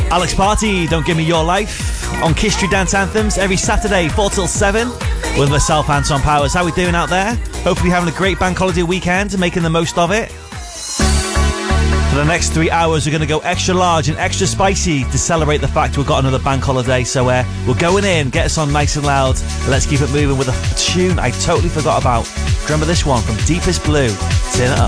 Alex Party, Don't Give Me Your Life on Kiss Street Dance Anthems every Saturday 4 till 7 with myself, Anton Powers. How we doing out there? Hopefully having a great bank holiday weekend and making the most of it. For the next 3 hours we're going to go extra large and extra spicy to celebrate the fact we've got another bank holiday. So we're going in, get us on nice and loud, and let's keep it moving with a tune I totally forgot about. Remember this one from Deepest Blue, Turn It Up.